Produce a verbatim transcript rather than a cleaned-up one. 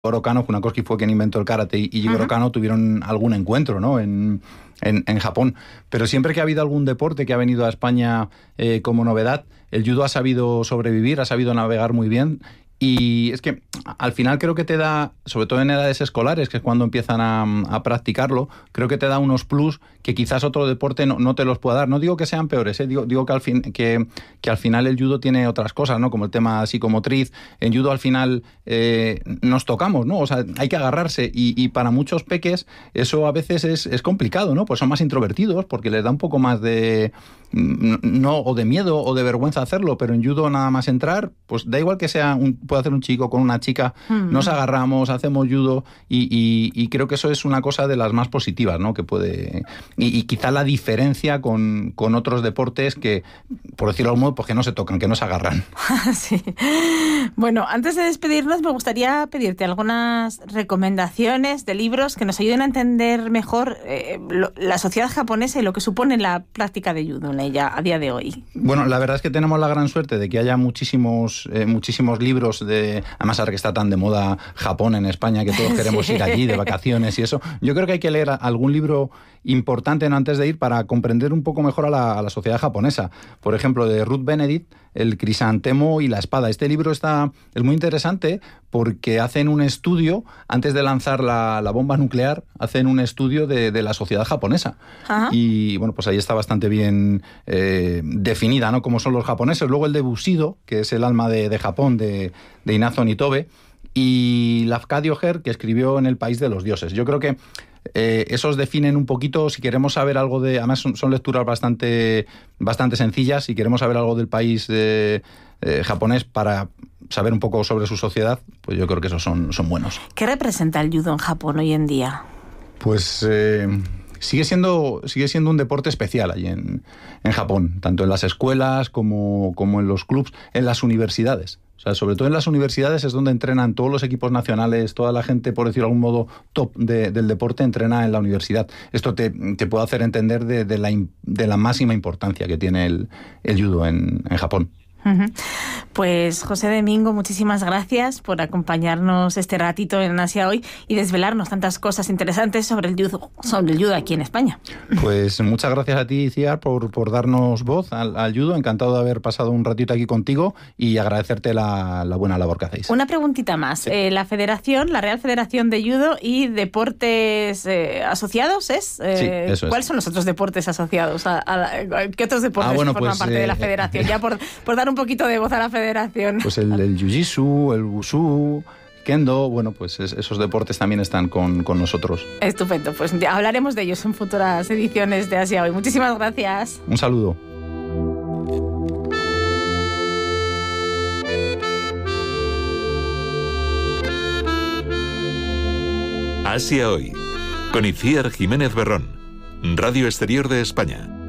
Jigoro Kano, Funakoshi fue quien inventó el karate, y Jigoro uh-huh. Kano tuvieron algún encuentro, ¿no?, en, en, en Japón. Pero siempre que ha habido algún deporte que ha venido a España eh, como novedad, el judo ha sabido sobrevivir, ha sabido navegar muy bien. Y es que al final creo que te da, sobre todo en edades escolares, que es cuando empiezan a, a practicarlo, creo que te da unos plus que quizás otro deporte no, no te los pueda dar. No digo que sean peores, ¿eh? digo, digo que, al fin, que, que al final el judo tiene otras cosas, ¿no?, como el tema psicomotriz. En judo al final eh, nos tocamos, ¿no? O sea, hay que agarrarse, y, y para muchos peques eso a veces es, es complicado, ¿no? Pues son más introvertidos porque les da un poco más de... no o de miedo o de vergüenza hacerlo, pero en judo nada más entrar, pues da igual que sea un, puede hacer un chico con una chica, mm. nos agarramos, hacemos judo, y, y, y creo que eso es una cosa de las más positivas, ¿no?, que puede... Y, y quizá la diferencia con, con otros deportes que, por decirlo de algún modo, pues que no se tocan, que no se agarran. Sí. Bueno, antes de despedirnos, me gustaría pedirte algunas recomendaciones de libros que nos ayuden a entender mejor eh, lo, la sociedad japonesa y lo que supone la práctica de judo en ella a día de hoy. Bueno, la verdad es que tenemos la gran suerte de que haya muchísimos, eh, muchísimos libros de... Además, ahora que está tan de moda Japón en España, que todos queremos sí. ir allí de vacaciones y eso. Yo creo que hay que leer algún libro importante, ¿no?, antes de ir, para comprender un poco mejor a la, a la sociedad japonesa. Por ejemplo, de Ruth Benedict, El crisantemo y la espada. Este libro está es muy interesante porque hacen un estudio, antes de lanzar la, la bomba nuclear, hacen un estudio de, de la sociedad japonesa. Ajá. Y bueno, pues ahí está bastante bien eh, definida, ¿no?, cómo son los japoneses. Luego el de Bushido, que es el alma de, de Japón, de, de Inazo Nitobe, y Lafcadio Heer, que escribió En el país de los dioses. Yo creo que Eh, esos definen un poquito, si queremos saber algo de... Además son, son lecturas bastante, bastante sencillas, si queremos saber algo del país eh, eh, japonés para saber un poco sobre su sociedad, pues yo creo que esos son, son buenos. ¿Qué representa el judo en Japón hoy en día? Pues eh, sigue siendo, sigue siendo un deporte especial allí en, en Japón, tanto en las escuelas como, como en los clubs, en las universidades. O sea, sobre todo en las universidades es donde entrenan todos los equipos nacionales, toda la gente, por decirlo de algún modo, top de, del deporte entrena en la universidad. Esto te, te puede hacer entender de, de, la, de la máxima importancia que tiene el, el judo en, en Japón. Uh-huh. Pues José Domingo, muchísimas gracias por acompañarnos este ratito en Asia Hoy y desvelarnos tantas cosas interesantes sobre el judo, sobre el judo aquí en España. Pues muchas gracias a ti, Ciar, por, por darnos voz al, al judo. Encantado de haber pasado un ratito aquí contigo y agradecerte la, la buena labor que hacéis. Una preguntita más. Sí. Eh, la Federación, la Real Federación de Judo y Deportes eh, Asociados, ¿es? Eh, sí, eso es. ¿Cuáles son los otros deportes asociados? A, a, ¿Qué otros deportes ah, bueno, forman pues, parte eh, de la Federación? Eh, ya por, por dar un poquito de voz a la Federación. Pues el, el Jiu-Jitsu, el Wushu, Kendo, bueno, pues es, esos deportes también están con, con nosotros. Estupendo, pues ya hablaremos de ellos en futuras ediciones de Asia Hoy. Muchísimas gracias. Un saludo. Asia Hoy, con Itziar Jiménez Berrón, Radio Exterior de España.